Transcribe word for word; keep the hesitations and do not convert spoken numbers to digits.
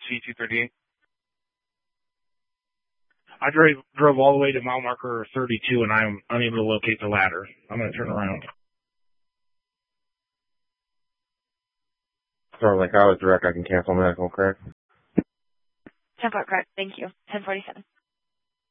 C two thirty-eight. I drove drove all the way to mile marker thirty-two, and I'm unable to locate the ladder. I'm going to turn around. Sorry, like I was direct, I can cancel medical, correct? ten four, correct. Thank you. ten forty-seven.